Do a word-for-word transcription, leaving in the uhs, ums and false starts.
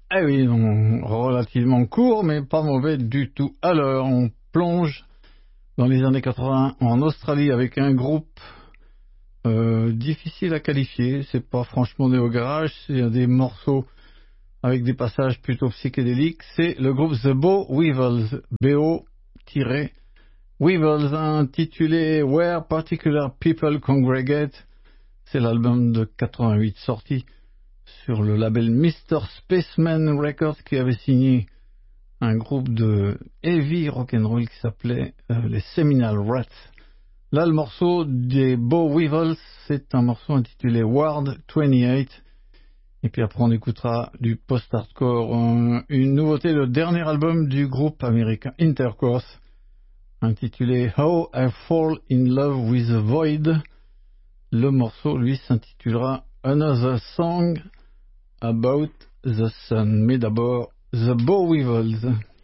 Eh oui, non, relativement court, mais pas mauvais du tout. Alors, on plonge dans les années quatre-vingts en Australie avec un groupe euh, difficile à qualifier. C'est pas franchement néo garage, c'est des morceaux avec des passages plutôt psychédéliques. C'est le groupe The Bow Weevils, B O-Weevils, intitulé Where Particular People Congregate. C'est l'album de quatre-vingt-huit sorti sur le label mister Spaceman Records, qui avait signé un groupe de heavy rock'n'roll qui s'appelait euh, les Seminal Rats. Là, le morceau des Bow Weevils, c'est un morceau intitulé Ward vingt-huit. Et puis après, on écoutera du post-hardcore, euh, une nouveauté, le dernier album du groupe américain Intercourse, intitulé How I Fall in Love with the Void. Le morceau, lui, s'intitulera Another Song About the Sun. Mais d'abord, The Bow Weevils.